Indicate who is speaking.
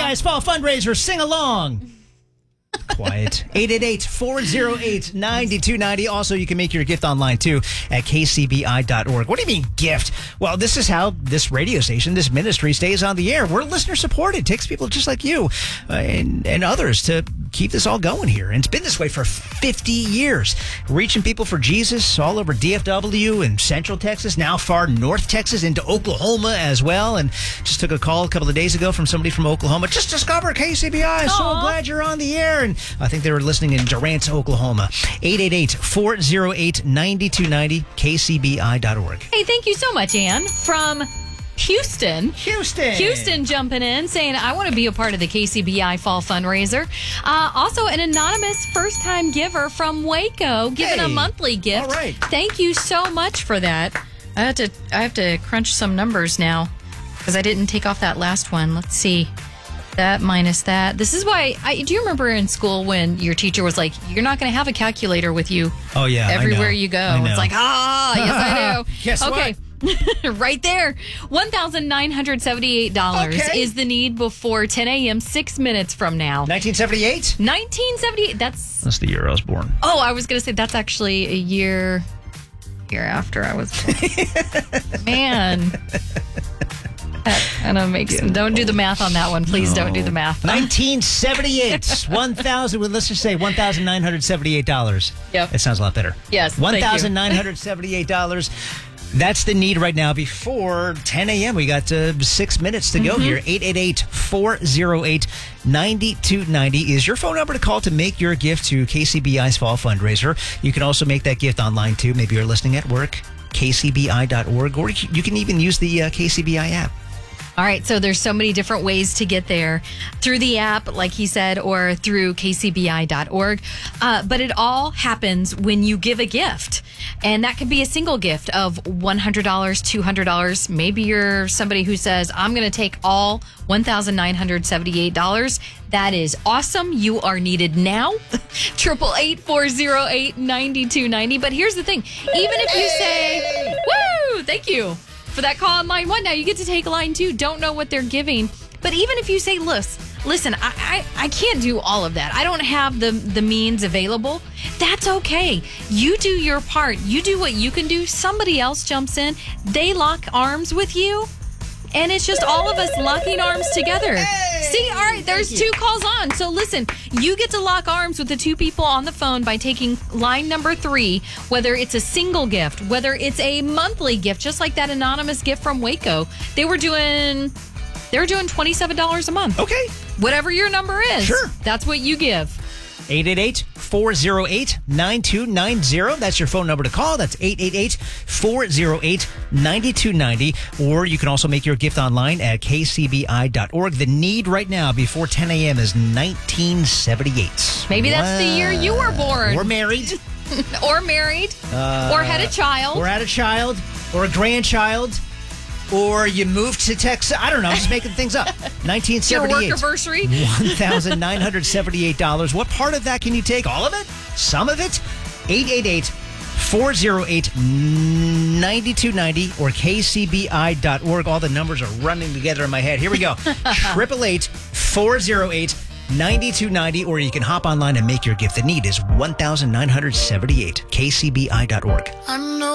Speaker 1: KCBI's Fall Fundraiser. Sing along. Quiet. 888-408-9290. Also, you can make your gift online, too, at kcbi.org. What do you mean, gift? Well, this is how this radio station, this ministry, stays on the air. We're listener-supported. It takes people just like you and others to keep this all going here. And it's been this way for 50 years. Reaching people for Jesus all over DFW and Central Texas, now far North Texas, into Oklahoma as well. And just took a call a couple of days ago from somebody from Oklahoma. Just discovered KCBI. So glad you're on the air. And I think they were listening in Durant, Oklahoma. 888-408-9290, kcbi.org.
Speaker 2: Hey, thank you so much, Ann, from Houston jumping in saying, I want to be a part of the KCBI Fall Fundraiser. Also, an anonymous first-time giver from Waco giving a monthly gift.
Speaker 1: All right.
Speaker 2: Thank you so much for that. I have to crunch some numbers now because I didn't take off that last one. Let's see. That minus that. This is why, do you remember in school when your teacher was like, you're not going to have a calculator with you everywhere you go? It's like, yes, I do.
Speaker 1: Guess
Speaker 2: what? Right there. $1,978 is the need before 10 a.m., 6 minutes from now.
Speaker 1: 1978?
Speaker 2: 1978. That's
Speaker 1: the year I was born.
Speaker 2: Oh, I was going to say that's actually a year after I was born. Man. Don't do the math on that one. Please don't do the math.
Speaker 1: 1978. 1,000. Let's just say $1,978.
Speaker 2: Yep.
Speaker 1: It sounds a lot better.
Speaker 2: Yes.
Speaker 1: $1,978. That's the need right now before 10 a.m. We got 6 minutes to go here. 888-408-9290 is your phone number to call to make your gift to KCBI's Fall Fundraiser. You can also make that gift online, too. Maybe you're listening at work, kcbi.org, or you can even use the KCBI app.
Speaker 2: All right, so there's so many different ways to get there through the app, like he said, or through kcbi.org. But it all happens when you give a gift. And that could be a single gift of $100, $200. Maybe you're somebody who says, I'm going to take all $1,978. That is awesome. You are needed now. 888-408-9290. But here's the thing. Even if you say, woo, thank you for that call on line one. Now you get to take line two. Don't know what they're giving. But even if you say, listen, I can't do all of that. I don't have the means available. That's okay. You do your part. You do what you can do. Somebody else jumps in. They lock arms with you. And it's just all of us locking arms together. See, all right, there's two calls on. So listen, you get to lock arms with the two people on the phone by taking line number 3, whether it's a single gift, whether it's a monthly gift, just like that anonymous gift from Waco. They were doing $27 a month.
Speaker 1: Okay.
Speaker 2: Whatever your number is.
Speaker 1: Sure.
Speaker 2: That's what you give.
Speaker 1: 888-408-9290. That's your phone number to call. That's 888-408-9290. Or you can also make your gift online at kcbi.org. The need right now before 10 a.m. is 1978.
Speaker 2: Maybe that's the year you were born.
Speaker 1: Or married.
Speaker 2: Or married. Or had a child.
Speaker 1: Or had a child. Or a grandchild. Or you moved to Texas. I don't know. I'm just making things up. 1978.
Speaker 2: Your work anniversary.
Speaker 1: $1,978. What part of that can you take? All of it? Some of it? 888-408-9290 or kcbi.org. All the numbers are running together in my head. Here we go. 888-408-9290. Or you can hop online and make your gift. The need is $1,978. kcbi.org.
Speaker 3: I know.